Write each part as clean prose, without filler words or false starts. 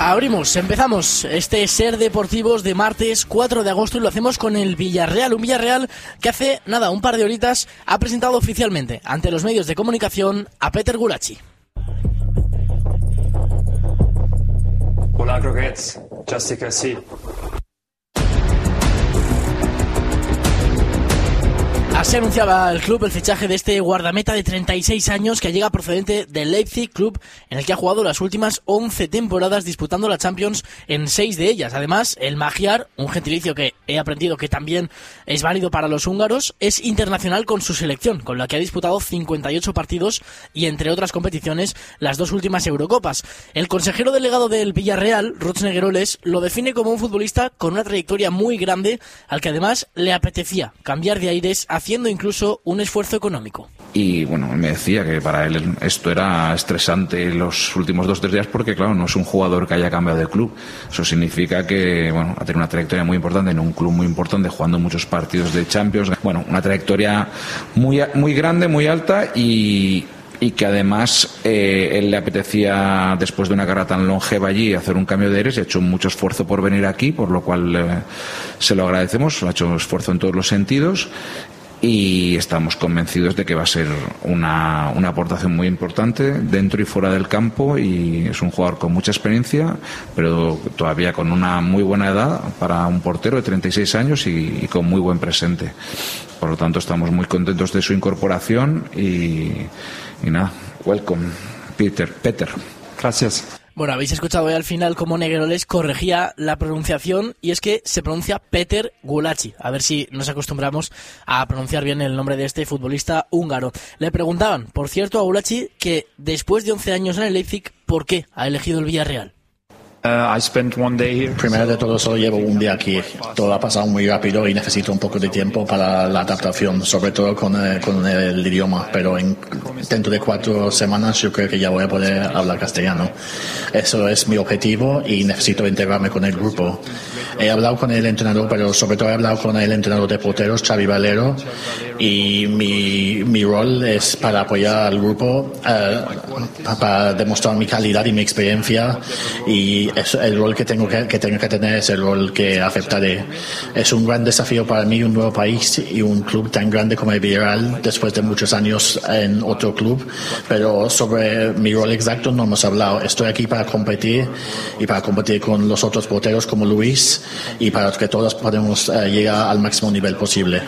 Empezamos este Ser Deportivos de martes 4 de agosto y lo hacemos con el Villarreal, un Villarreal que hace un par de horitas ha presentado oficialmente ante los medios de comunicación a Peter Gulacsi. Hola, Croquets. Jessica, sí. Así anunciaba el club el fichaje de este guardameta de 36 años que llega procedente del Leipzig, club en el que ha jugado las últimas 11 temporadas disputando la Champions en 6 de ellas. Además, el Magyar, un gentilicio que he aprendido que también es válido para los húngaros, es internacional con su selección, con la que ha disputado 58 partidos y, entre otras competiciones, las 2 últimas Eurocopas. El consejero delegado del Villarreal, Rochne Gueroles, lo define como un futbolista con una trayectoria muy grande, al que además le apetecía cambiar de aires haciendo incluso un esfuerzo económico. Y bueno, él me decía que para él esto era estresante los últimos 2-3 días porque claro, no es un jugador que haya cambiado de club. Eso significa que bueno, ha tenido una trayectoria muy importante en un club muy importante, jugando muchos partidos de Champions. Bueno, una trayectoria muy grande, muy alta y que además él le apetecía, después de una carrera tan longeva allí, hacer un cambio de aires. Ha hecho mucho esfuerzo por venir aquí, por lo cual se lo agradecemos. Ha hecho esfuerzo en todos los sentidos y estamos convencidos de que va a ser una aportación muy importante dentro y fuera del campo, y es un jugador con mucha experiencia pero todavía con una muy buena edad para un portero de 36 años y con muy buen presente. Por lo tanto, estamos muy contentos de su incorporación y nada, welcome Peter. Gracias. Bueno, habéis escuchado ya al final cómo Gueroles corregía la pronunciación, y es que se pronuncia Peter Gulacsi. A ver si nos acostumbramos a pronunciar bien el nombre de este futbolista húngaro. Le preguntaban, por cierto, a Gulacsi que después de 11 años en el Leipzig, ¿por qué ha elegido el Villarreal? I spent one day here. Primero de todo, solo llevo un día aquí. Todo ha pasado muy rápido y necesito un poco de tiempo para la adaptación, sobre todo con el idioma. Pero dentro de 4 semanas yo creo que ya voy a poder hablar castellano. Eso es mi objetivo y necesito integrarme con el grupo. He hablado con el entrenador, pero sobre todo he hablado con el entrenador de porteros, Xavi Valero, y mi rol es para apoyar al grupo, para demostrar mi calidad y mi experiencia, y el rol que tengo que tener es el rol que aceptaré. Es un gran desafío para mí, un nuevo país y un club tan grande como el Villarreal después de muchos años en otro club, pero sobre mi rol exacto no hemos hablado. Estoy aquí para competir y para competir con los otros porteros como Luis, y para que todos podamos llegar al máximo nivel posible.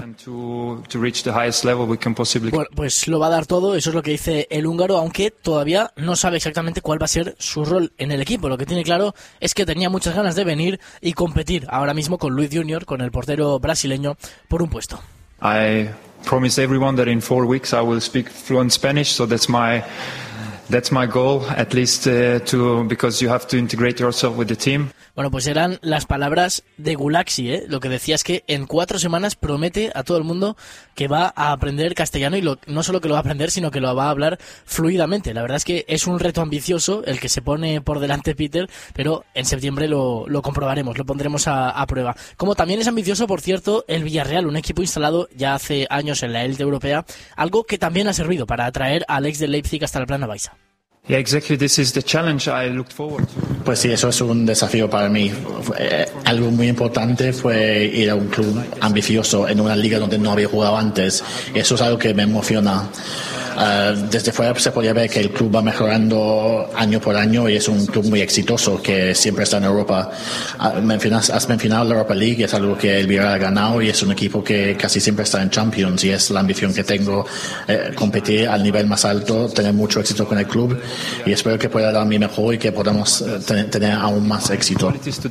Bueno, pues lo va a dar todo, eso es lo que dice el húngaro, aunque todavía no sabe exactamente cuál va a ser su rol en el equipo. Lo que tiene claro es que tenía muchas ganas de venir y competir ahora mismo con Luis Junior, con el portero brasileño, por un puesto. I promise everyone that in 4 weeks I will speak fluent Spanish, so that's my goal, at least because you have to integrate yourself with the team. Bueno, pues eran las palabras de Gulacsi, ¿eh? Lo que decía es que en 4 semanas promete a todo el mundo que va a aprender castellano, y no solo que lo va a aprender, sino que lo va a hablar fluidamente. La verdad es que es un reto ambicioso el que se pone por delante Peter, pero en septiembre lo comprobaremos, lo pondremos a prueba. Como también es ambicioso, por cierto, el Villarreal, un equipo instalado ya hace años en la élite europea, algo que también ha servido para atraer al ex del Leipzig hasta la plana baixa. Yeah, exactly. This is the challenge I looked forward to. Pues sí, eso es un desafío para mí. Algo muy importante fue ir a un club ambicioso en una liga donde no había jugado antes. Eso es algo que me emociona. Desde fuera se podía ver que el club va mejorando año por año y es un club muy exitoso que siempre está en Europa. Has mencionado la Europa League, es algo que el Villarreal ha ganado, y es un equipo que casi siempre está en Champions, y es la ambición que tengo, competir al nivel más alto, tener mucho éxito con el club, y espero que pueda dar mi mejor y que podamos tener aún más éxito.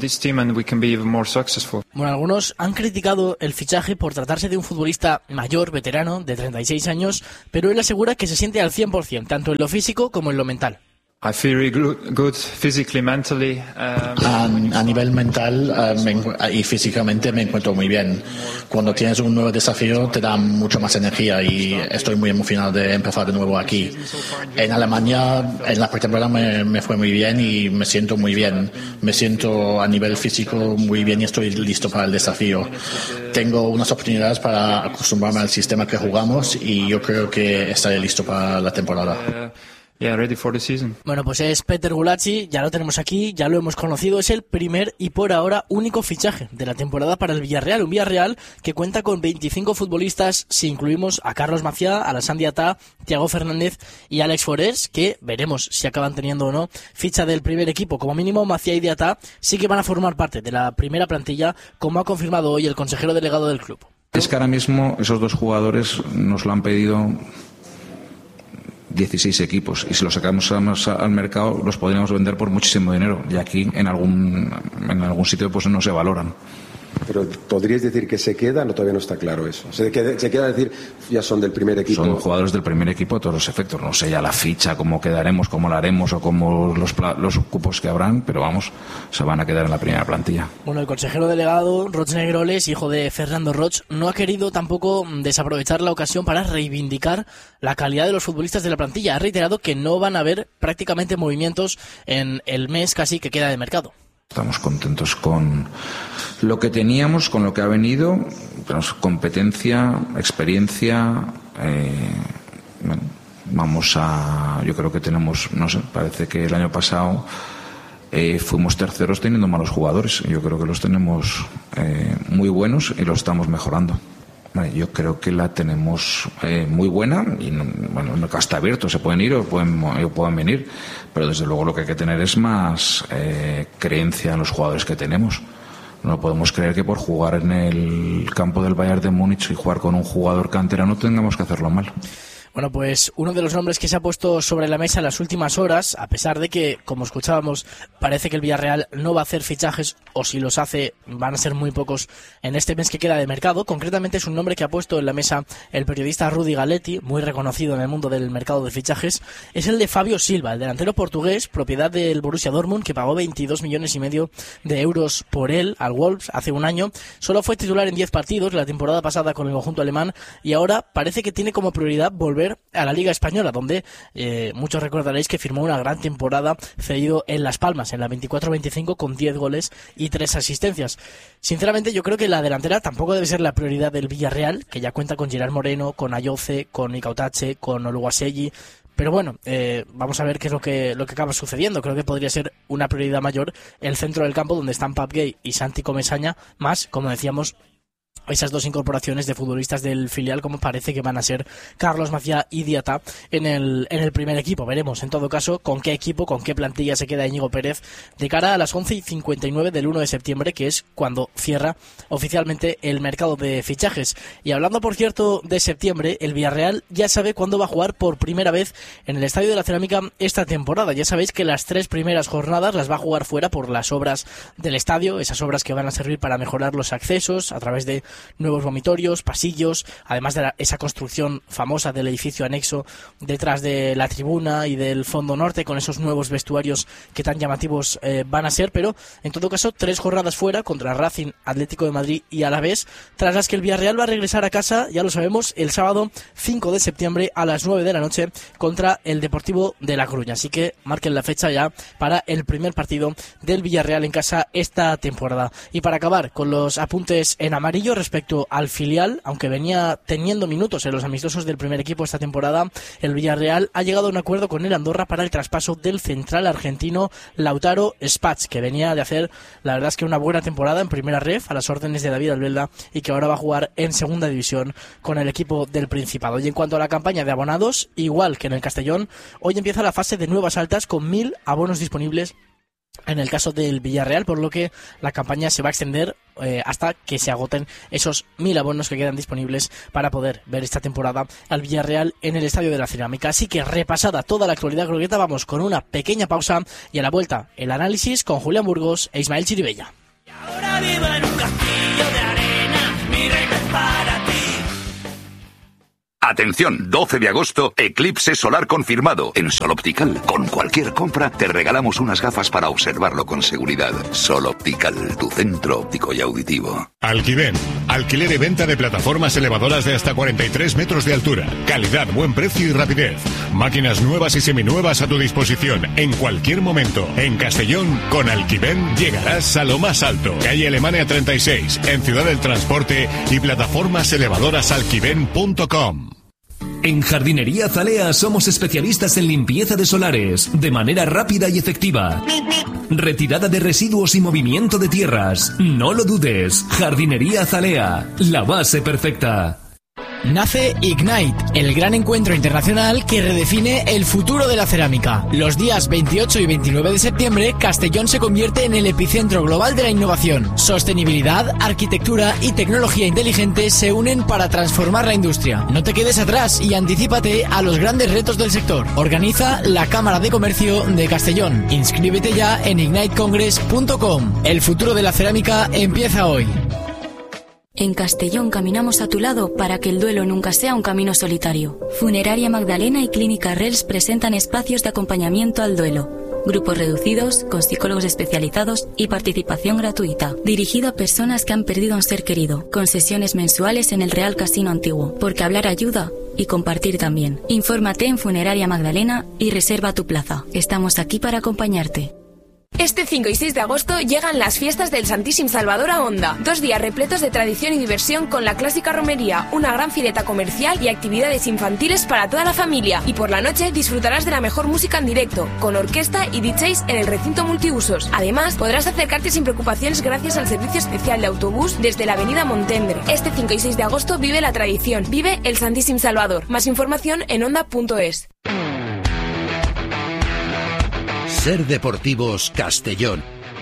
Bueno, algunos han criticado el fichaje por tratarse de un futbolista mayor, veterano, de 36 años, pero él asegura que se siente al 100%, tanto en lo físico como en lo mental. I feel really good physically, mentally. A nivel mental y físicamente me encuentro muy bien. Cuando tienes un nuevo desafío te da mucho más energía, y estoy muy emocionado de empezar de nuevo aquí. En Alemania, en la pretemporada me fue muy bien y me siento muy bien. Me siento a nivel físico muy bien y estoy listo para el desafío. Tengo unas oportunidades para acostumbrarme al sistema que jugamos, y yo creo que estaré listo para la temporada. ready for the season. Bueno, pues es Peter Gulacsi, ya lo tenemos aquí, ya lo hemos conocido, es el primer y por ahora único fichaje de la temporada para el Villarreal, un Villarreal que cuenta con 25 futbolistas, si incluimos a Carlos Macià, Alassane Diatta, Thiago Fernández y Alex Forés, que veremos si acaban teniendo o no ficha del primer equipo. Como mínimo, Macià y Diatta sí que van a formar parte de la primera plantilla, como ha confirmado hoy el consejero delegado del club. Es que ahora mismo esos dos jugadores nos lo han pedido 16 equipos, y si los sacamos al mercado los podríamos vender por muchísimo dinero, y aquí en algún sitio pues no se valoran. Pero ¿podríais decir que se quedan o todavía no está claro eso? Se queda decir, ya son del primer equipo. Son jugadores del primer equipo a todos los efectos. No sé ya la ficha, cómo quedaremos, cómo la haremos o cómo los cupos que habrán, pero vamos, se van a quedar en la primera plantilla. Bueno, el consejero delegado, Roig Negroles, hijo de Fernando Roig, no ha querido tampoco desaprovechar la ocasión para reivindicar la calidad de los futbolistas de la plantilla. Ha reiterado que no van a haber prácticamente movimientos en el mes casi que queda de mercado. Estamos contentos con lo que teníamos, con lo que ha venido, competencia, experiencia. Yo creo que tenemos, no sé, parece que el año pasado fuimos terceros teniendo malos jugadores. Yo creo que los tenemos muy buenos y los estamos mejorando. Yo creo que la tenemos muy buena y bueno, no está abierto, se pueden ir o pueden venir, pero desde luego lo que hay que tener es más creencia en los jugadores que tenemos. No podemos creer que por jugar en el campo del Bayern de Múnich y jugar con un jugador canterano tengamos que hacerlo mal. Bueno, pues uno de los nombres que se ha puesto sobre la mesa en las últimas horas, a pesar de que, como escuchábamos, parece que el Villarreal no va a hacer fichajes, o si los hace van a ser muy pocos en este mes que queda de mercado. Concretamente es un nombre que ha puesto en la mesa el periodista Rudy Galetti, muy reconocido en el mundo del mercado de fichajes. Es el de Fabio Silva, el delantero portugués, propiedad del Borussia Dortmund, que pagó 22,5 millones de euros por él al Wolves hace un año. Solo fue titular en 10 partidos la temporada pasada con el conjunto alemán y ahora parece que tiene como prioridad volver a la Liga Española, donde muchos recordaréis que firmó una gran temporada cedido en Las Palmas, en la 24-25, con 10 goles y 3 asistencias. Sinceramente, yo creo que la delantera tampoco debe ser la prioridad del Villarreal, que ya cuenta con Gerard Moreno, con Ayoce, con Ikautache, con Oluwaseyi. Pero bueno, vamos a ver qué es lo que acaba sucediendo. Creo que podría ser una prioridad mayor el centro del campo, donde están Pape Gueye y Santi Comesaña, más, como decíamos, esas dos incorporaciones de futbolistas del filial, como parece que van a ser Carlos Macià y Diatta en el primer equipo. Veremos, en todo caso, con qué equipo, con qué plantilla se queda Íñigo Pérez de cara a las 11:59 del 1 de septiembre, que es cuando cierra oficialmente el mercado de fichajes. Y hablando, por cierto, de septiembre, el Villarreal ya sabe cuándo va a jugar por primera vez en el Estadio de la Cerámica esta temporada. Ya sabéis que las 3 primeras jornadas las va a jugar fuera por las obras del estadio, esas obras que van a servir para mejorar los accesos a través de nuevos vomitorios, pasillos, además de esa construcción famosa del edificio anexo detrás de la tribuna y del fondo norte, con esos nuevos vestuarios que tan llamativos van a ser. Pero en todo caso, 3 jornadas fuera contra Racing, Atlético de Madrid y Alavés, tras las que el Villarreal va a regresar a casa, ya lo sabemos, el sábado 5 de septiembre a las 9 de la noche contra el Deportivo de La Coruña. Así que marquen la fecha ya para el primer partido del Villarreal en casa esta temporada. Y para acabar con los apuntes en amarillo respecto al filial, aunque venía teniendo minutos en los amistosos del primer equipo esta temporada, el Villarreal ha llegado a un acuerdo con el Andorra para el traspaso del central argentino Lautaro Spatz, que venía de hacer, la verdad es que una buena temporada en primera ref a las órdenes de David Albelda, y que ahora va a jugar en segunda división con el equipo del Principado. Y en cuanto a la campaña de abonados, igual que en el Castellón, hoy empieza la fase de nuevas altas con 1.000 abonos disponibles en el caso del Villarreal, por lo que la campaña se va a extender hasta que se agoten esos 1.000 abonos que quedan disponibles para poder ver esta temporada al Villarreal en el Estadio de la Cerámica. Así que, repasada toda la actualidad glorieta, vamos con una pequeña pausa y a la vuelta el análisis con Julián Burgos e Ismael Chiribella. Y ahora vivo en un castillo de arena, mi reino es para ti. Atención, 12 de agosto, eclipse solar confirmado. En Sol Optical, con cualquier compra, te regalamos unas gafas para observarlo con seguridad. Sol Optical, tu centro óptico y auditivo. Alquiven, alquiler y venta de plataformas elevadoras de hasta 43 metros de altura. Calidad, buen precio y rapidez. Máquinas nuevas y seminuevas a tu disposición en cualquier momento. En Castellón, con Alquiven llegarás a lo más alto. Calle Alemania 36, en Ciudad del Transporte, y plataformas elevadoras alquiven.com. En Jardinería Azalea somos especialistas en limpieza de solares, de manera rápida y efectiva. Retirada de residuos y movimiento de tierras. No lo dudes. Jardinería Azalea, la base perfecta. Nace Ignite, el gran encuentro internacional que redefine el futuro de la cerámica. Los días 28 y 29 de septiembre, Castellón se convierte en el epicentro global de la innovación. Sostenibilidad, arquitectura y tecnología inteligente se unen para transformar la industria. No te quedes atrás y anticípate a los grandes retos del sector. Organiza la Cámara de Comercio de Castellón. Inscríbete ya en ignitecongress.com. El futuro de la cerámica empieza hoy. En Castellón caminamos a tu lado para que el duelo nunca sea un camino solitario. Funeraria Magdalena y Clínica Rels presentan espacios de acompañamiento al duelo. Grupos reducidos, con psicólogos especializados y participación gratuita. Dirigido a personas que han perdido a un ser querido. Con sesiones mensuales en el Real Casino Antiguo. Porque hablar ayuda y compartir también. Infórmate en Funeraria Magdalena y reserva tu plaza. Estamos aquí para acompañarte. Este 5 y 6 de agosto llegan las fiestas del Santíssim Salvador a Onda. 2 días repletos de tradición y diversión con la clásica romería, una gran fileta comercial y actividades infantiles para toda la familia. Y por la noche disfrutarás de la mejor música en directo, con orquesta y DJs en el recinto multiusos. Además, podrás acercarte sin preocupaciones gracias al servicio especial de autobús desde la avenida Montendre. Este 5 y 6 de agosto vive la tradición, vive el Santíssim Salvador. Más información en onda.es. Ser Deportivos Castellón.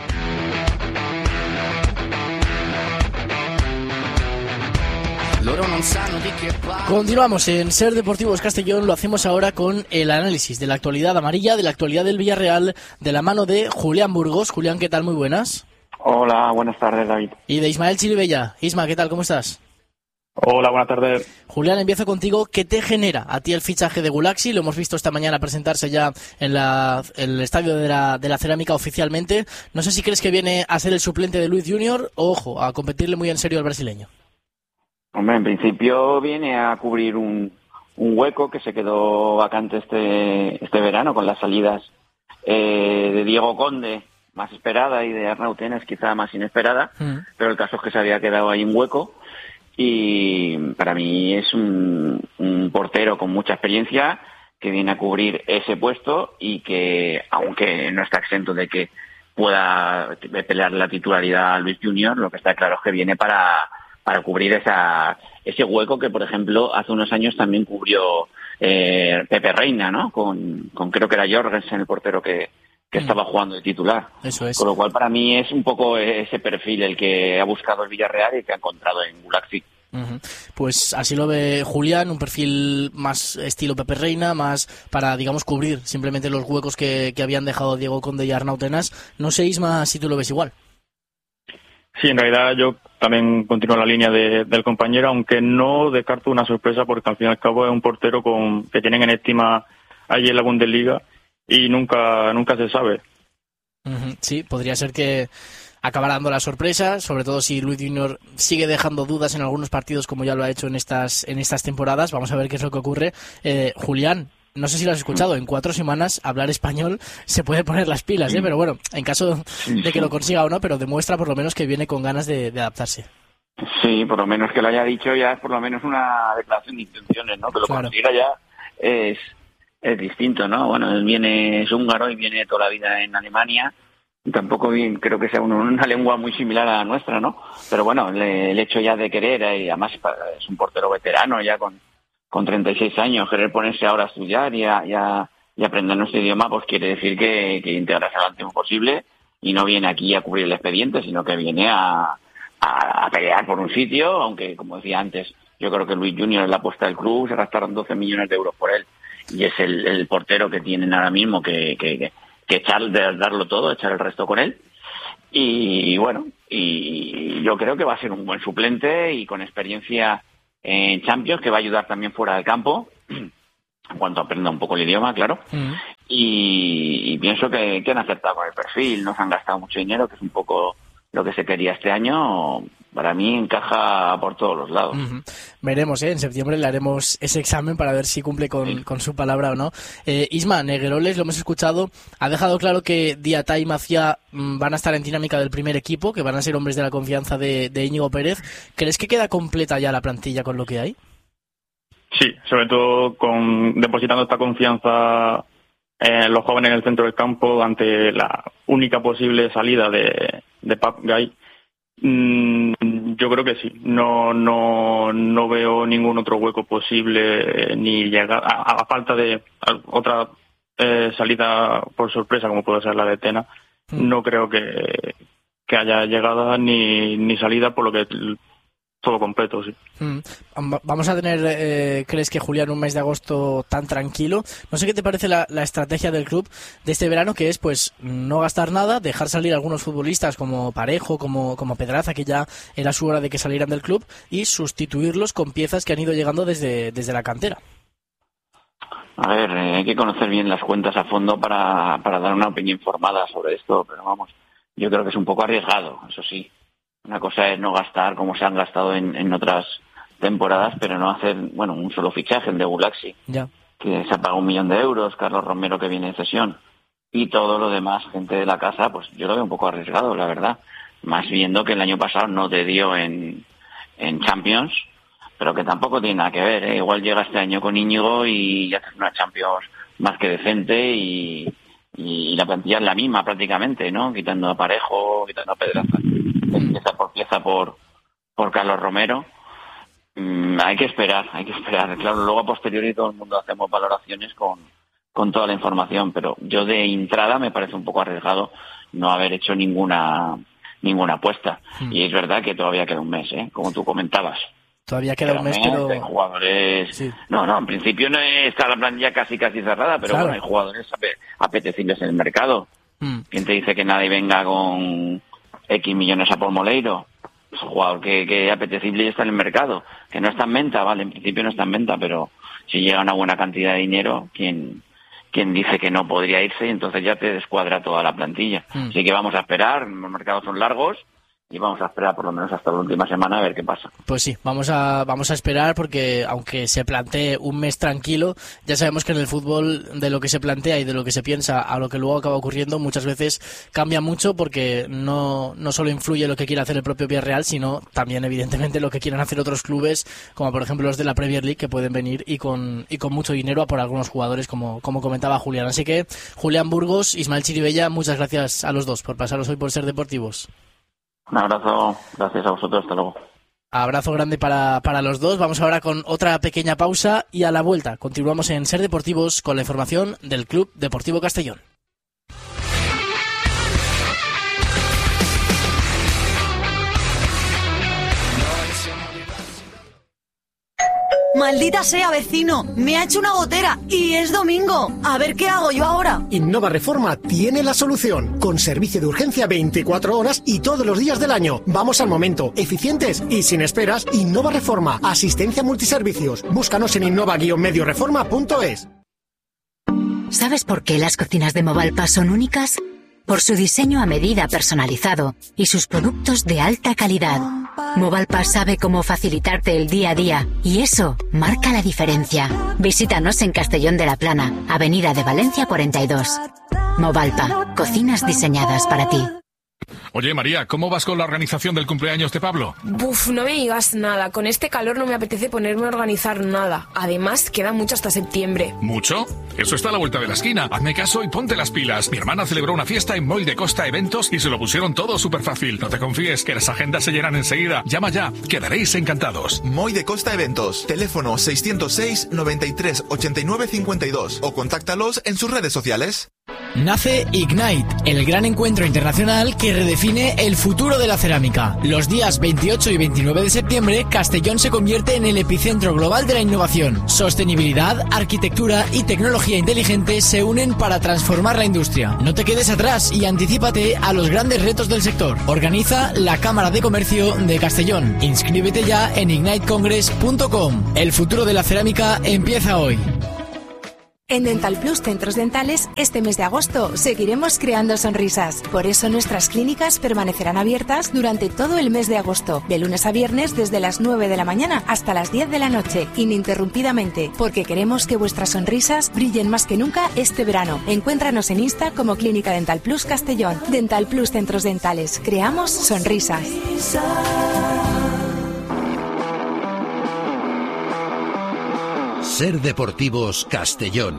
Continuamos en Ser Deportivos Castellón. Lo hacemos ahora con el análisis de la actualidad amarilla, de la actualidad del Villarreal, de la mano de Julián Burgos. Julián, ¿qué tal? Muy buenas. Hola, buenas tardes, David. Y de Ismael Chiribella. Isma, ¿qué tal? ¿Cómo estás? Hola, buenas tardes. Julián, empiezo contigo. ¿Qué te genera a ti el fichaje de Gulaxi? Lo hemos visto esta mañana presentarse ya en el estadio de la cerámica oficialmente. No sé si crees que viene a ser el suplente de Luis Junior o, ojo, a competirle muy en serio al brasileño. Hombre, en principio viene a cubrir un hueco que se quedó vacante este verano con las salidas de Diego Conde, más esperada, y de Arnau Tenas, quizá más inesperada, pero el caso es que se había quedado ahí un hueco. Y para mí es un portero con mucha experiencia que viene a cubrir ese puesto y que, aunque no está exento de que pueda pelear la titularidad a Luis Junior, lo que está claro es que viene para cubrir ese hueco que, por ejemplo, hace unos años también cubrió Pepe Reina, ¿no? Con creo que era Jorgensen, el portero que estaba jugando de titular. Eso es. Con lo cual, para mí es un poco ese perfil el que ha buscado el Villarreal y que ha encontrado en Gulaxi. Pues así lo ve Julián, un perfil más estilo Pepe Reina, más para, digamos, cubrir simplemente los huecos que habían dejado Diego Conde y Arnau Tenas. No sé, Isma, si tú lo ves igual. Sí, en realidad yo también continúo la línea del compañero, aunque no descarto una sorpresa porque al fin y al cabo es un portero que tienen en estima allí en la Bundesliga. Y nunca se sabe. Sí, podría ser que acabara dando la sorpresa, sobre todo si Luis Junior sigue dejando dudas en algunos partidos como ya lo ha hecho en estas temporadas. Vamos a ver qué es lo que ocurre. Julián, no sé si lo has escuchado, en 4 semanas hablar español se puede poner las pilas, pero bueno, en caso de que lo consiga o no, pero demuestra por lo menos que viene con ganas de adaptarse. Sí, por lo menos que lo haya dicho ya es por lo menos una declaración de intenciones, ¿no? Que lo consiga ya es distinto, ¿no? Bueno, él es húngaro y viene toda la vida en Alemania. Tampoco creo que sea una lengua muy similar a la nuestra, ¿no? Pero bueno, el hecho ya de querer, y además es un portero veterano ya con 36 años, querer ponerse ahora a estudiar y aprender nuestro idioma, pues quiere decir que integrarse lo antes posible y no viene aquí a cubrir el expediente, sino que viene a pelear por un sitio, aunque, como decía antes, yo creo que Luis Junior es la apuesta del club, se gastaron 12 millones de euros por él. Y es el portero que tienen ahora mismo que darlo todo, echar el resto con él. Y bueno, y yo creo que va a ser un buen suplente y con experiencia en Champions, que va a ayudar también fuera del campo, en cuanto aprenda un poco el idioma, claro. Y pienso que han acertado con el perfil, no se han gastado mucho dinero, que es un poco lo que se quería este año. Para mí encaja por todos los lados. Veremos, en septiembre le haremos ese examen para ver si cumple con su palabra o no. Isma, Negueroles, lo hemos escuchado, ha dejado claro que Diatá y Maciá van a estar en dinámica del primer equipo, que van a ser hombres de la confianza de Íñigo Pérez. ¿Crees que queda completa ya la plantilla con lo que hay? Sí, sobre todo depositando esta confianza en los jóvenes en el centro del campo ante la única posible salida de Pape Gay. Yo creo que sí. No veo ningún otro hueco posible ni llegar a falta de otra salida por sorpresa como puede ser la de Tena. No creo que haya llegada ni salida, por lo que todo completo, sí. Vamos a tener, ¿crees que, Julián, un mes de agosto tan tranquilo? No sé qué te parece la estrategia del club de este verano, que es pues no gastar nada, dejar salir a algunos futbolistas como Parejo, como Pedraza, que ya era su hora de que salieran del club, y sustituirlos con piezas que han ido llegando desde la cantera. A ver, hay que conocer bien las cuentas a fondo para dar una opinión informada sobre esto, pero vamos, yo creo que es un poco arriesgado, eso sí. Una cosa es no gastar como se han gastado en otras temporadas, pero no hacer, un solo fichaje, el de Gulaxi, que se ha pagado 1 millón de euros, Carlos Romero, que viene de cesión, y todo lo demás, gente de la casa, pues yo lo veo un poco arriesgado, la verdad. Más viendo que el año pasado no te dio en Champions, pero que tampoco tiene nada que ver, ¿eh? Igual llega este año con Íñigo y haces una Champions más que decente y la plantilla es la misma prácticamente, ¿no? Quitando a Parejo, quitando a Pedraza. Pieza por Carlos Romero. Hay que esperar. Claro, luego a posteriori todo el mundo hacemos valoraciones con toda la información, pero yo de entrada me parece un poco arriesgado no haber hecho ninguna apuesta. Y es verdad que todavía queda un mes, como tú comentabas. Todavía queda un mes, pero... Hay jugadores... Sí. No, en principio no está la plantilla casi cerrada, pero claro, hay jugadores apetecibles en el mercado. ¿Quién te dice que nadie venga con X millones a por Moleiro? Es un jugador que apetecible y está en el mercado, que no está en venta, vale, en principio no está en venta, pero si llega una buena cantidad de dinero, ¿quién dice que no podría irse? Y entonces ya te descuadra toda la plantilla. Así que vamos a esperar, los mercados son largos, y vamos a esperar por lo menos hasta la última semana a ver qué pasa. Pues sí, vamos a esperar, porque aunque se plantee un mes tranquilo, ya sabemos que en el fútbol de lo que se plantea y de lo que se piensa a lo que luego acaba ocurriendo muchas veces cambia mucho, porque no solo influye lo que quiere hacer el propio Villarreal, sino también evidentemente lo que quieran hacer otros clubes, como por ejemplo los de la Premier League, que pueden venir y con mucho dinero a por algunos jugadores, como comentaba Julián. Así que, Julián Burgos, Ismael Chiribella, muchas gracias a los dos por pasaros hoy por Ser Deportivos. Un abrazo, gracias a vosotros, hasta luego. Abrazo grande para los dos. Vamos ahora con otra pequeña pausa y a la vuelta continuamos en Ser Deportivos con la información del Club Deportivo Castellón. Maldita sea, vecino, me ha hecho una gotera y es domingo. A ver qué hago yo ahora. Innova Reforma tiene la solución, con servicio de urgencia 24 horas y todos los días del año. Vamos al momento, eficientes y sin esperas. Innova Reforma, asistencia multiservicios. Búscanos en innova-medioreforma.es. ¿Sabes por qué las cocinas de Movalpa son únicas? Por su diseño a medida personalizado y sus productos de alta calidad. Movalpa sabe cómo facilitarte el día a día y eso marca la diferencia. Visítanos en Castellón de la Plana, Avenida de Valencia 42. Movalpa, cocinas diseñadas para ti. Oye, María, ¿cómo vas con la organización del cumpleaños de Pablo? Buf, no me digas nada. Con este calor no me apetece ponerme a organizar nada. Además, queda mucho hasta septiembre. ¿Mucho? Eso está a la vuelta de la esquina. Hazme caso y ponte las pilas. Mi hermana celebró una fiesta en Moll de Costa Eventos y se lo pusieron todo súper fácil. No te confíes, que las agendas se llenan enseguida. Llama ya, quedaréis encantados. Moll de Costa Eventos. Teléfono 606 93 89 52 o contáctalos en sus redes sociales. Nace Ignite, el gran encuentro internacional que redefine el futuro de la cerámica. Los días 28 y 29 de septiembre, Castellón se convierte en el epicentro global de la innovación. Sostenibilidad, arquitectura y tecnología inteligente se unen para transformar la industria. No te quedes atrás y anticípate a los grandes retos del sector. Organiza la Cámara de Comercio de Castellón. Inscríbete ya en ignitecongress.com. El futuro de la cerámica empieza hoy. En Dental Plus Centros Dentales, este mes de agosto seguiremos creando sonrisas. Por eso nuestras clínicas permanecerán abiertas durante todo el mes de agosto, de lunes a viernes desde las 9 de la mañana hasta las 10 de la noche, ininterrumpidamente, porque queremos que vuestras sonrisas brillen más que nunca este verano. Encuéntranos en Insta como Clínica Dental Plus Castellón. Dental Plus Centros Dentales, creamos sonrisas. Ser Deportivos Castellón.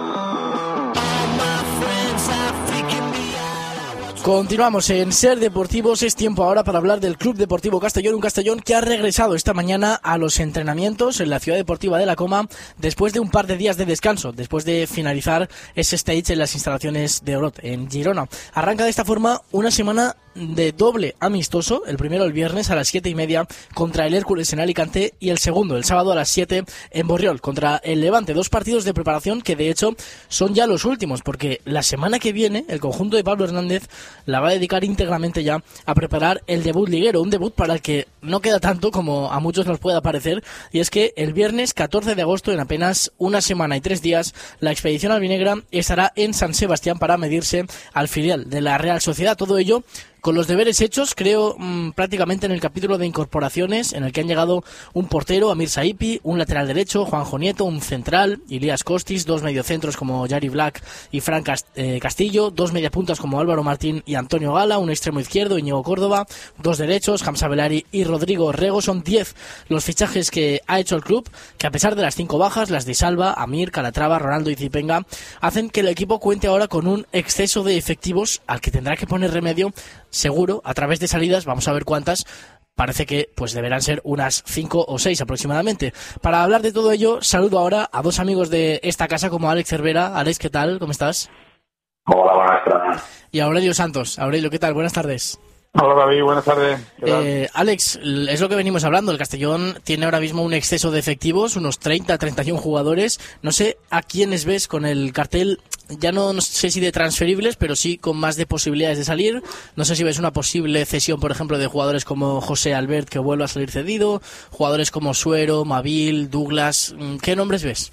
Continuamos en Ser Deportivos. Es tiempo ahora para hablar del Club Deportivo Castellón, un Castellón que ha regresado esta mañana a los entrenamientos en la Ciudad Deportiva de La Coma después de un par de días de descanso, después de finalizar ese stage en las instalaciones de Orot, en Girona. Arranca de esta forma una semana de doble amistoso, el primero el viernes a las 7:30 contra el Hércules en Alicante y el segundo el sábado a las 7 en Borriol contra el Levante. 2 partidos de preparación que de hecho son ya los últimos, porque la semana que viene el conjunto de Pablo Hernández la va a dedicar íntegramente ya a preparar el debut liguero, un debut para el que no queda tanto como a muchos nos pueda parecer, y es que el viernes 14 de agosto, en apenas una semana y 3 días, la expedición albinegra estará en San Sebastián para medirse al filial de la Real Sociedad. Todo ello con los deberes hechos, creo, prácticamente en el capítulo de incorporaciones, en el que han llegado un portero, Amir Saipi, un lateral derecho, Juanjo Nieto, un central, Ilías Costis, 2 mediocentros como Yari Black y Fran Castillo, 2 mediapuntas como Álvaro Martín y Antonio Gala, un extremo izquierdo, Íñigo Córdoba, 2 derechos, Hamza Belari y Rodrigo Rego. Son 10 los fichajes que ha hecho el club, que a pesar de las 5 bajas, las de Salva, Amir, Calatrava, Ronaldo y Zipenga, hacen que el equipo cuente ahora con un exceso de efectivos al que tendrá que poner remedio seguro a través de salidas. Vamos a ver cuántas. Parece que pues deberán ser unas 5 o 6 aproximadamente. Para hablar de todo ello, saludo ahora a 2 amigos de esta casa como Alex Cervera. Alex, ¿qué tal? ¿Cómo estás? Hola, buenas tardes. Y Aurelio Santos. Aurelio, ¿qué tal? Buenas tardes. Hola, David, buenas tardes. Alex, es lo que venimos hablando. El Castellón tiene ahora mismo un exceso de efectivos, unos 30, 31 jugadores. No sé a quiénes ves con el cartel, ya no sé si de transferibles, pero sí con más de posibilidades de salir. No sé si ves una posible cesión, por ejemplo, de jugadores como José Albert, que vuelva a salir cedido, jugadores como Suero, Mavil, Douglas. ¿Qué nombres ves?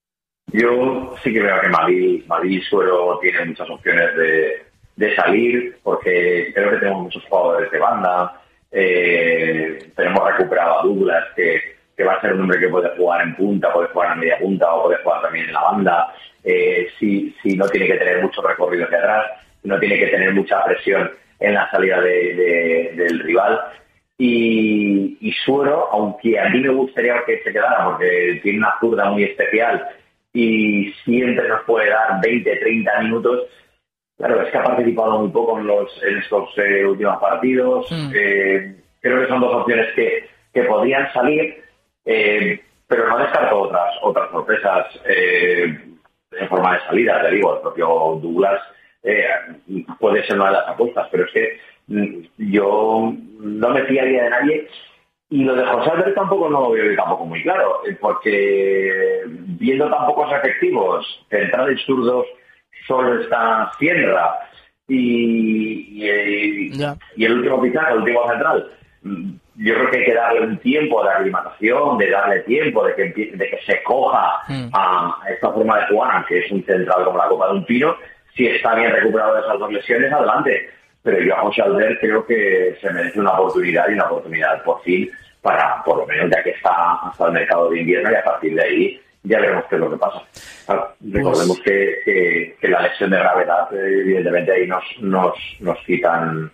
Yo sí que veo que Mavil y Suero tienen muchas opciones de salir, porque creo que tenemos muchos jugadores de banda. Tenemos recuperado a Douglas, que va a ser un hombre que puede jugar en punta, puede jugar en media punta o puede jugar también en la banda. Si no tiene que tener mucho recorrido hacia atrás, no tiene que tener mucha presión en la salida del rival. Y Suero, aunque a mí me gustaría que se quedara, porque tiene una zurda muy especial y siempre nos puede dar 20, 30 minutos. Claro, es que ha participado muy poco en estos últimos partidos. Creo que son 2 opciones que podrían salir, pero no descarto otras sorpresas en forma de salida. Te digo, el propio Douglas puede ser una de las apuestas, pero es que yo no me fiaría de nadie. Y lo de José Albert tampoco no lo veo tampoco muy claro, porque viendo tan pocos efectivos, centrales zurdos, solo está Sierra y el último fichaje, el último central. Yo creo que hay que darle un tiempo de aclimatación, de darle tiempo, de que se coja a esta forma de jugar, que es un central como la copa de un pino. Si está bien recuperado de esas 2 lesiones, adelante. Pero yo a José Albert creo que se merece una oportunidad, y una oportunidad por fin, para, por lo menos, ya que está hasta el mercado de invierno, y a partir de ahí ya veremos qué es lo que pasa. Recordemos que la lesión de gravedad, evidentemente, ahí nos quitan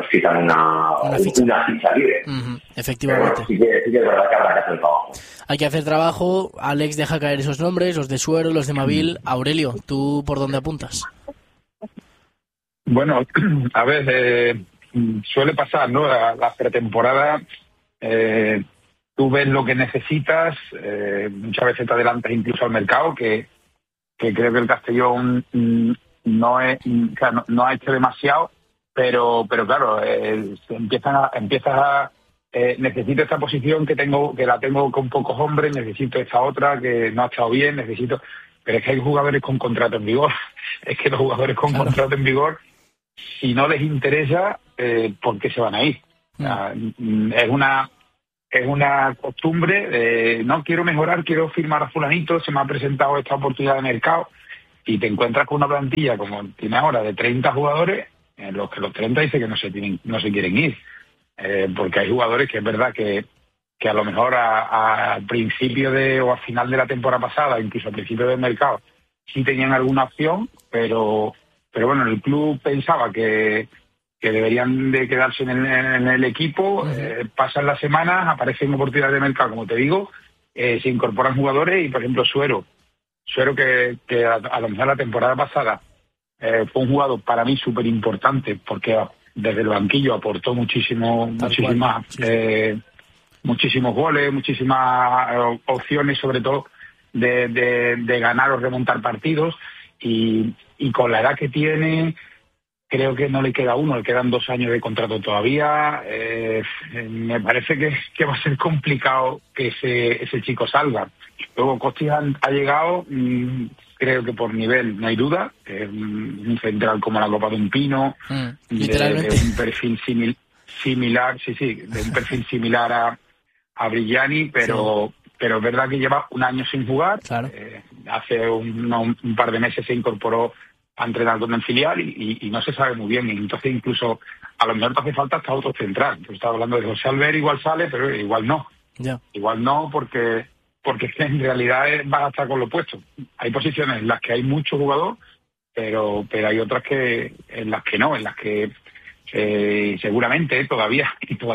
una ficha libre. Efectivamente. Pero sí que es verdad que habrá que hacer trabajo. Hay que hacer trabajo. Alex deja caer esos nombres, los de Suero, los de Mavil. Aurelio, ¿tú por dónde apuntas? Bueno, a ver, suele pasar, ¿no? La pretemporada, tú ves lo que necesitas, muchas veces te adelantas incluso al mercado, que creo que el Castellón no ha hecho demasiado, pero claro, empiezas a necesito esta posición que la tengo con pocos hombres, necesito esta otra que no ha estado bien, pero es que hay jugadores con contrato en vigor. Es que los jugadores con contrato en vigor, si no les interesa, ¿por qué se van a ir? Es una costumbre, no quiero mejorar, quiero firmar a fulanito, se me ha presentado esta oportunidad de mercado, y te encuentras con una plantilla como tiene ahora de 30 jugadores, en los que los 30 dicen que no se quieren ir, porque hay jugadores que es verdad que a lo mejor al principio o al final de la temporada pasada, incluso al principio del mercado, sí tenían alguna opción, pero bueno, el club pensaba que deberían de quedarse en el equipo. Pasan las semanas, aparecen oportunidades de mercado, como te digo, se incorporan jugadores y, por ejemplo, Suero que a lo mejor la temporada pasada fue un jugador para mí súper importante porque desde el banquillo aportó muchísimos goles, muchísimas opciones, sobre todo de ganar o remontar partidos, y con la edad que tiene creo que no le queda uno, le quedan 2 años de contrato todavía. Me parece que va a ser complicado que ese chico salga. Luego Costis ha llegado, creo que por nivel no hay duda, un central como la copa de un pino, de un perfil similar, de un perfil similar a Brigiani, pero es verdad que lleva 1 año sin jugar. Claro. Hace un par de meses se incorporó a entrenar con el filial y no se sabe muy bien, y entonces incluso a lo mejor te hace falta hasta otro central. Yo estaba hablando de José Albert, igual sale, pero igual no. Igual no, porque en realidad va a estar con lo opuesto. Hay posiciones en las que hay mucho jugador, pero hay otras en las que no, en las que seguramente todavía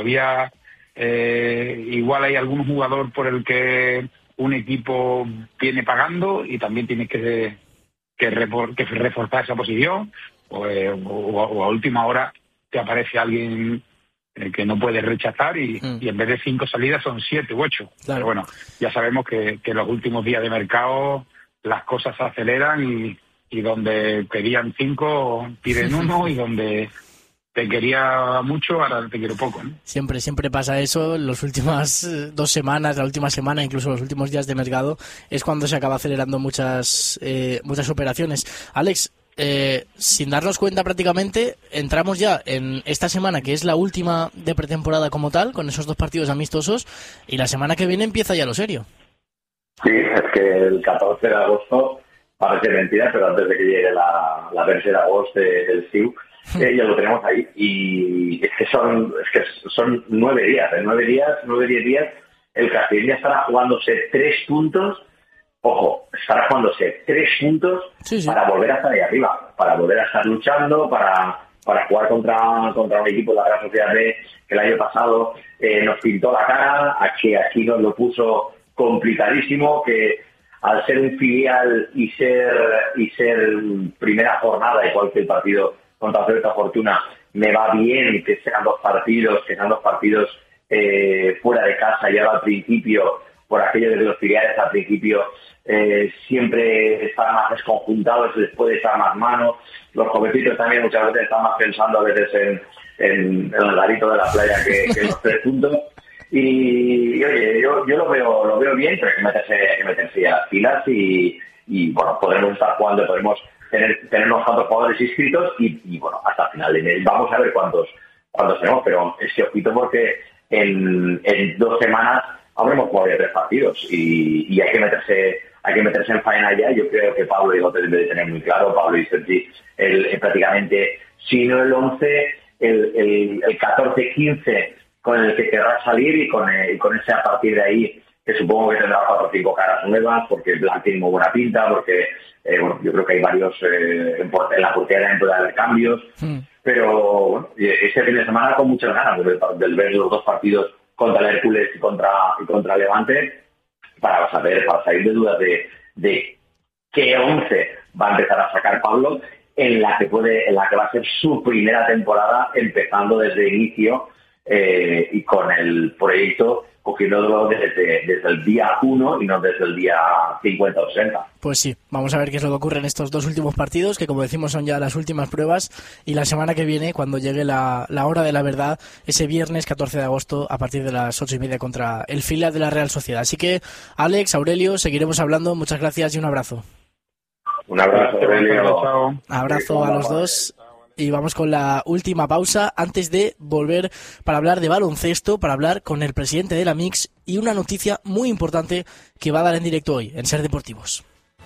igual hay algún jugador por el que un equipo viene pagando y también tiene que reforzar esa posición, o a última hora te aparece alguien que no puedes rechazar y en vez de 5 salidas son 7 u 8. Claro. Pero bueno, ya sabemos que en los últimos días de mercado las cosas se aceleran y donde pedían 5 piden 1 y donde te quería mucho, ahora te quiero poco, ¿no? Siempre pasa eso. Las últimas 2 semanas, la última semana, incluso los últimos días de mercado, es cuando se acaba acelerando muchas operaciones. Alex, sin darnos cuenta prácticamente, entramos ya en esta semana, que es la última de pretemporada como tal, con esos 2 partidos amistosos, y la semana que viene empieza ya lo serio. Sí, es que el 14 de agosto parece mentira, pero antes de que llegue la tercera de agosto del SIU, ya lo tenemos ahí, y es que son 9 días, en 10 días el Castellón ya estará jugándose 3 puntos, estará jugándose 3 puntos para volver a estar ahí arriba, para volver a estar luchando, para jugar contra un equipo de la Real Sociedad B que el año pasado nos pintó la cara, aquí nos lo puso complicadísimo, que al ser un filial y ser primera jornada, igual que el partido contra Cierta Fortuna, me va bien que sean 2 partidos fuera de casa. Y ahora al principio, por aquello de los filiales, al principio siempre están más desconjuntados, se les puede echar más mano. Los jovencitos también muchas veces están más pensando a veces en el garito de la playa que en los 3 puntos. Y oye, yo lo veo bien, pero hay que meterse a las filas y bueno, podremos estar jugando, podremos tener unos cuantos jugadores inscritos y bueno, hasta el final de mes vamos a ver cuántos tenemos, pero es que ojito porque en 2 semanas habremos jugado ya 3 partidos y hay que meterse en faena ya. Yo creo que Pablo y Gotes debe de tener muy claro, Pablo y Sergi, prácticamente, si no el 11, el 14-15 con el que querrá salir y con ese a partir de ahí, que supongo que tendrá 4 o 5 caras nuevas, porque Black tiene muy buena pinta, porque bueno, yo creo que hay varios en la portería dentro de haber cambios, pero bueno, este fin de semana con muchas ganas del ver los 2 partidos contra el Hércules y contra Levante, para salir de dudas de qué 11 va a empezar a sacar Pablo, en la que va a ser su primera temporada, empezando desde inicio y con el proyecto cogiéndolo desde el día 1 y no desde el día 50 o 60. Pues sí, vamos a ver qué es lo que ocurre en estos 2 últimos partidos, que como decimos son ya las últimas pruebas, y la semana que viene, cuando llegue la hora de la verdad, ese viernes 14 de agosto a partir de las 8:30 contra el filial de la Real Sociedad. Así que, Alex, Aurelio, seguiremos hablando. Muchas gracias y un abrazo. Un abrazo, Aurelio. Abrazo a los 2. Y vamos con la última pausa antes de volver para hablar de baloncesto, para hablar con el presidente de la Mix y una noticia muy importante que va a dar en directo hoy en Ser Deportivos.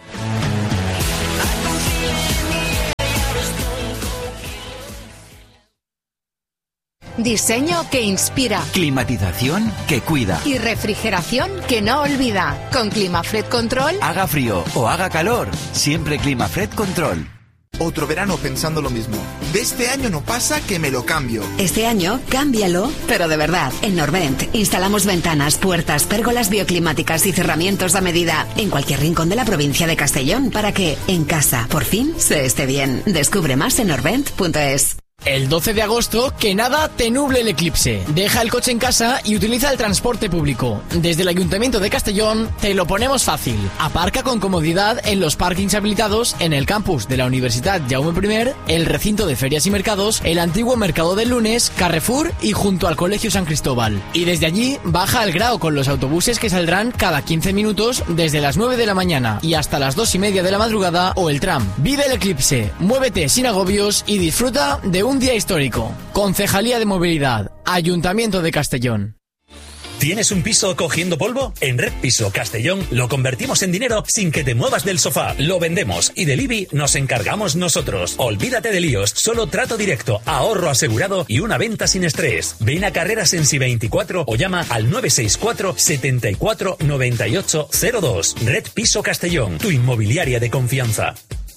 Diseño que inspira. Climatización que cuida. Y refrigeración que no olvida. Con ClimaFred Control. Haga frío o haga calor, siempre ClimaFred Control. otro verano pensando lo mismo. De este año no pasa que me lo cambio. Este año, cámbialo, pero de verdad. En Norvent instalamos ventanas, puertas, pérgolas bioclimáticas y cerramientos a medida en cualquier rincón de la provincia de Castellón para que, en casa, por fin, se esté bien. Descubre más en norvent.es. El 12 de agosto, que nada te nuble el eclipse. Deja el coche en casa y utiliza el transporte público. Desde el Ayuntamiento de Castellón te lo ponemos fácil. Aparca con comodidad en los parkings habilitados en el campus de la Universidad Jaume I, el recinto de ferias y mercados, el antiguo Mercado del Lunes, Carrefour y junto al Colegio San Cristóbal. Y desde allí baja al Grao con los autobuses que saldrán cada 15 minutos desde las 9 de la mañana y hasta las 2:30 de la madrugada o el tram. Vive el eclipse, muévete sin agobios y disfruta de un día histórico. Concejalía de Movilidad, Ayuntamiento de Castellón. ¿Tienes un piso cogiendo polvo? En Red Piso Castellón lo convertimos en dinero sin que te muevas del sofá. Lo vendemos y del IBI nos encargamos nosotros. Olvídate de líos, solo trato directo, ahorro asegurado y una venta sin estrés. Ven a Carreras en Si24 o llama al 964 74 98 02. Red Piso Castellón, tu inmobiliaria de confianza.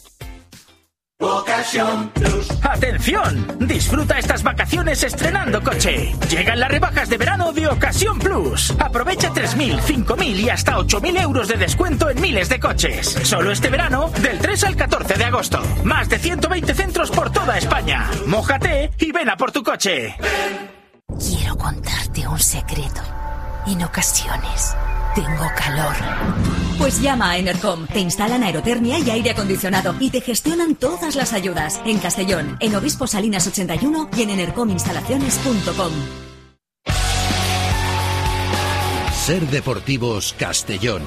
Ocasión Plus. ¡Atención! Disfruta estas vacaciones estrenando coche. Llegan las rebajas de verano de Ocasión Plus. Aprovecha 3.000, 5.000 y hasta 8.000 euros de descuento en miles de coches. Solo este verano, del 3 al 14 de agosto. Más de 120 centros por toda España. Mójate y ven a por tu coche. Quiero contarte un secreto. En ocasiones tengo calor. Pues llama a Enercom. Te instalan aerotermia y aire acondicionado y te gestionan todas las ayudas. En Castellón, en Obispo Salinas 81 y en enercominstalaciones.com. Ser Deportivos Castellón.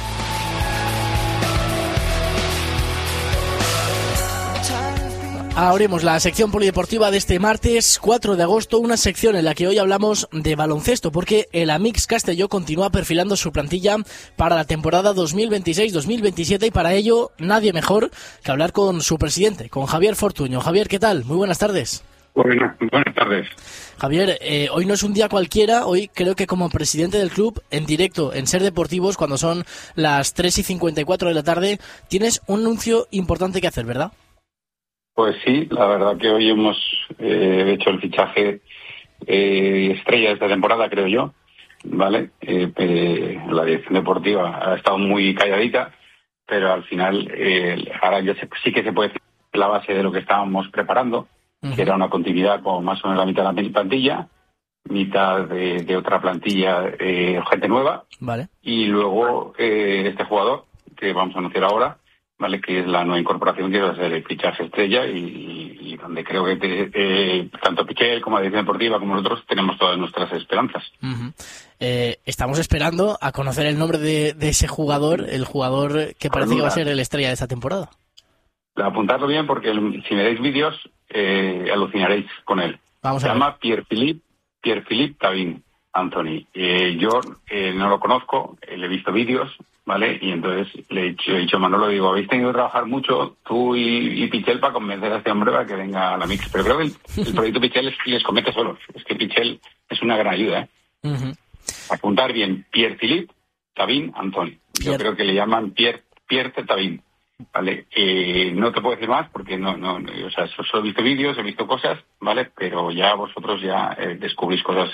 Abrimos la sección polideportiva de este martes 4 de agosto, una sección en la que hoy hablamos de baloncesto, porque el Amics Castelló continúa perfilando su plantilla para la temporada 2026-2027 y para ello nadie mejor que hablar con su presidente, con Javier Fortuño. Javier, ¿qué tal? Muy buenas tardes. Buenas tardes. Javier, hoy no es un día cualquiera, hoy creo que como presidente del club, en directo, en Ser Deportivos, cuando son las 3:54 de la tarde, tienes un anuncio importante que hacer, ¿verdad? Pues sí, la verdad que hoy hemos hecho el fichaje estrella de esta temporada, creo yo, ¿vale? La dirección deportiva ha estado muy calladita, pero al final ahora ya sí que se puede decir la base de lo que estábamos preparando, que era una continuidad con más o menos la mitad de la plantilla, mitad de otra plantilla, gente nueva, vale, y luego este jugador que vamos a anunciar ahora, vale, que es la nueva incorporación que va a ser el fichaje estrella y donde creo que tanto Pichel como la dirección deportiva como nosotros tenemos todas nuestras esperanzas. Estamos esperando a conocer el nombre de ese jugador, el jugador que parece que va a ser el estrella de esta temporada. Apuntarlo bien porque si veréis vídeos alucinaréis con él. Se llama Pierre-Philippe Tavin Anthony. Yo no lo conozco, le he visto vídeos, ¿vale? Y entonces le he dicho a Manolo, digo, habéis tenido que trabajar mucho tú y Pichel para convencer a este hombre para que venga a la Mix. Pero creo que el proyecto Pichel les convence solos. Es que Pichel es una gran ayuda, ¿eh? Apuntar bien, Pierre-Philippe Tavin Anthony. Yo creo que le llaman Pierre Tavin, ¿vale? No te puedo decir más porque no, o sea, solo he visto vídeos, he visto cosas, ¿vale? Pero ya vosotros ya descubrís cosas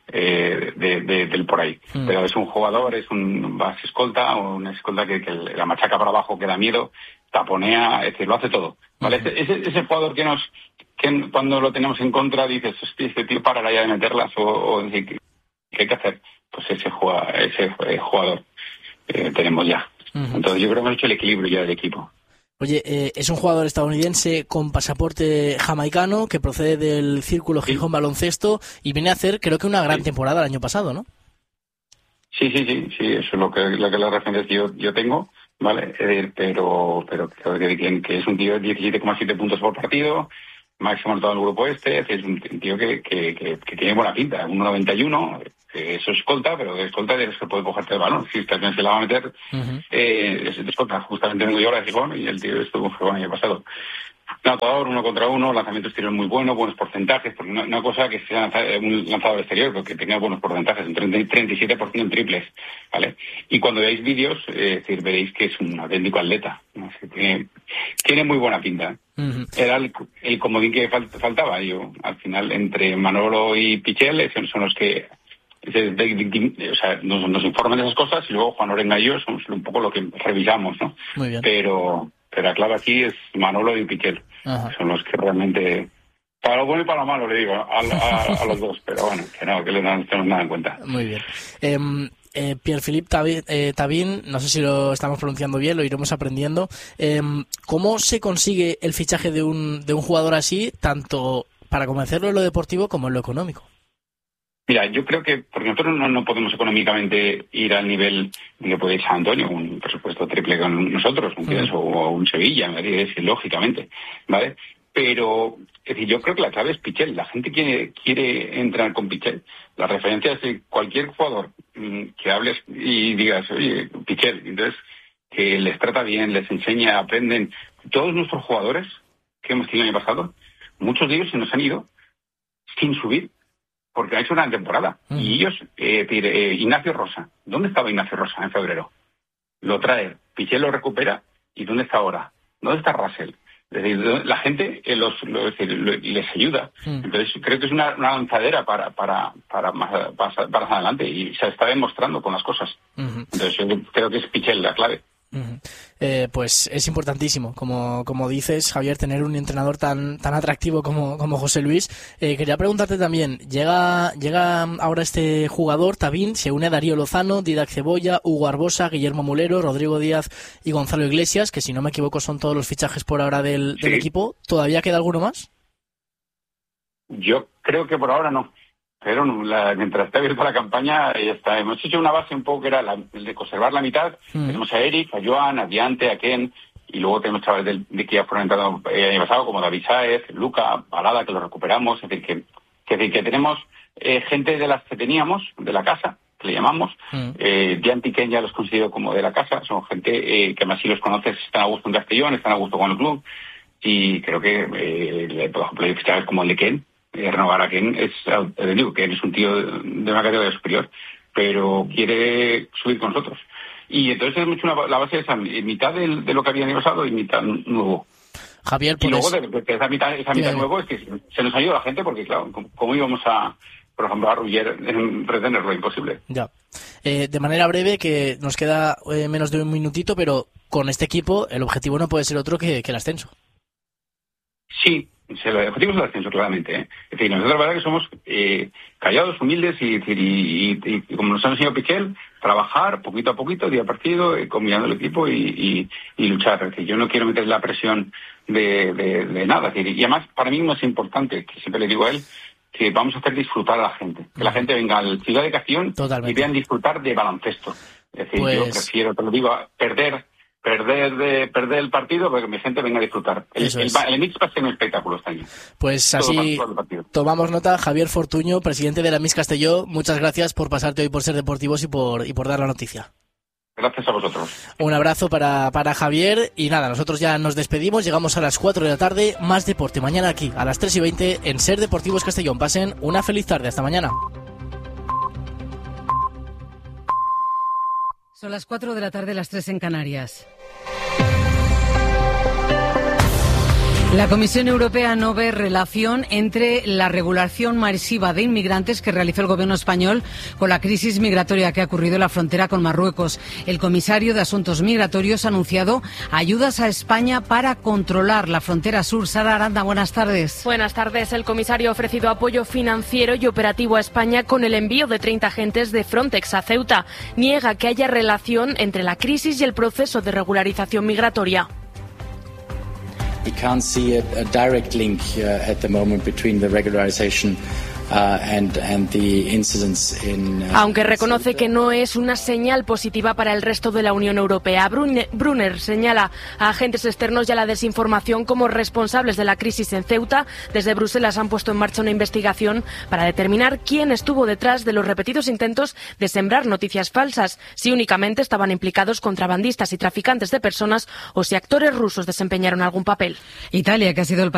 del por ahí. Pero es un jugador, es un base escolta, o una escolta que la machaca para abajo, que da miedo, taponea, es decir, lo hace todo, ¿vale? Ese jugador que cuando lo tenemos en contra dices, hostia, este tío parará ya de meterlas o decir, ¿qué hay que hacer? Pues ese jugador tenemos ya. Entonces yo creo que hemos hecho el equilibrio ya del equipo. Oye, es un jugador estadounidense con pasaporte jamaicano que procede del Círculo Gijón Baloncesto y viene a hacer, creo que una gran temporada el año pasado, ¿no? Sí, eso es lo que las referencias que yo tengo, ¿vale? Pero creo que es un tío de 17,7 puntos por partido, máximo en todo el grupo es un tío que tiene buena pinta, 1,91, eso es escolta, pero de escolta de que puede cogerte el balón. Si esta se la va a meter, es de escolta. Justamente vengo yo ahora de Gijón y el tío estuvo en Gijón el año pasado. Lanzador 1 contra 1, lanzamiento exterior muy bueno, buenos porcentajes, porque una cosa que sea un lanzador exterior, porque tenía buenos porcentajes, un 37% en triples, ¿vale? Y cuando veáis vídeos, veréis que es un auténtico atleta, ¿no? Tiene muy buena pinta. Uh-huh. Era el comodín que faltaba. Yo, al final, entre Manolo y Pichel, son los que nos informan de esas cosas, y luego Juan Orenga y yo somos un poco lo que revisamos, ¿no? Muy bien. Pero la clave aquí es Manolo y Pichel. Ajá. Son los que realmente, para lo bueno y para lo malo, le digo a los dos, pero bueno, que le dan nada en cuenta. Muy bien. Pierre-Philippe Thabin, no sé si lo estamos pronunciando bien, lo iremos aprendiendo. ¿Cómo se consigue el fichaje de un jugador así, tanto para convencerlo en lo deportivo como en lo económico? Mira, yo creo que, porque nosotros no podemos económicamente ir al nivel que puede ir San Antonio, un presupuesto triple con nosotros, o un Sevilla, lógicamente, ¿vale? Pero, es decir, yo creo que la clave es Pichel. La gente quiere entrar con Pichel. La referencia es que cualquier jugador que hables y digas, oye, Pichel, entonces, que les trata bien, les enseña, aprenden. Todos nuestros jugadores que hemos tenido el año pasado, muchos de ellos se nos han ido sin subir, porque ha hecho una temporada. Y ellos, Ignacio Rosa, ¿dónde estaba Ignacio Rosa en febrero? Lo trae, Pichel lo recupera, ¿y dónde está ahora? ¿Dónde está Russell? Es decir, la gente les ayuda. Entonces creo que es una lanzadera para más adelante, y se está demostrando con las cosas. Entonces yo creo que es Pichel la clave. Pues es importantísimo, como dices, Javier, tener un entrenador tan atractivo como José Luis. Quería preguntarte también, llega ahora este jugador, Thabin, se une a Darío Lozano, Didac Cebolla, Hugo Arbosa, Guillermo Mulero, Rodrigo Díaz y Gonzalo Iglesias, que si no me equivoco son todos los fichajes por ahora del equipo. ¿Todavía queda alguno más? Yo creo que por ahora no. Pero mientras está abierta la campaña, ya está. Hemos hecho una base un poco que era el de conservar la mitad. Tenemos a Eric, a Joan, a Diante, a Ken, y luego tenemos chavales de que ya fueron entrados el año pasado, como David Sáez, Luca, Balada, que lo recuperamos. Es decir, que tenemos gente de las que teníamos, de la casa, que le llamamos. Diante y Ken ya los considero como de la casa. Son gente que además si los conoces están a gusto en Castellón, están a gusto con el club. Y creo que, por ejemplo, hay fichajes como el de Ken. Renovar a Ken digo que es un tío de una categoría superior, pero quiere subir con nosotros. Y entonces hemos hecho la base de esa mitad de lo que había pasado y mitad nuevo. Javier, y luego esa mitad nuevo es que se nos ha ido la gente, porque claro, ¿cómo íbamos a, por ejemplo, a Ruggier retenerlo? Imposible. Ya. De manera breve, que nos queda menos de un minutito, pero con este equipo el objetivo no puede ser otro que el ascenso. Sí. El objetivo es el ascenso, claramente, ¿eh? Es decir, nosotros la verdad que somos callados, humildes, y como nos ha enseñado Pichel, trabajar poquito a poquito, día a partido, combinando el equipo y luchar. Es decir, yo no quiero meter la presión de nada. Es decir, y además, para mí más importante, que siempre le digo a él, que vamos a hacer disfrutar a la gente. Que la gente venga a la ciudad de Castellón y vean disfrutar de baloncesto. Es decir, yo prefiero, te lo digo, perder el partido para que mi gente venga a disfrutar. El mix va a ser un espectáculo este año. Pues así tomamos nota. Javier Fortuño, presidente de la Mix Castelló, muchas gracias por pasarte hoy por Ser Deportivos y por dar la noticia. Gracias a vosotros. Un abrazo para Javier, y nada, nosotros ya nos despedimos, llegamos a las 4 de la tarde, más deporte mañana aquí a las 3:20 en Ser Deportivos Castellón. Pasen una feliz tarde, hasta mañana. Son las 4 de la tarde, las 3 en Canarias. La Comisión Europea no ve relación entre la regulación masiva de inmigrantes que realizó el gobierno español con la crisis migratoria que ha ocurrido en la frontera con Marruecos. El comisario de Asuntos Migratorios ha anunciado ayudas a España para controlar la frontera sur. Sara Aranda, buenas tardes. Buenas tardes. El comisario ha ofrecido apoyo financiero y operativo a España con el envío de 30 agentes de Frontex a Ceuta. Niega que haya relación entre la crisis y el proceso de regularización migratoria. We can't see a direct link at the moment between the regularization Aunque reconoce que no es una señal positiva para el resto de la Unión Europea. Brunner señala a agentes externos y a la desinformación como responsables de la crisis en Ceuta. Desde Bruselas han puesto en marcha una investigación para determinar quién estuvo detrás de los repetidos intentos de sembrar noticias falsas, si únicamente estaban implicados contrabandistas y traficantes de personas o si actores rusos desempeñaron algún papel. Italia, que ha sido el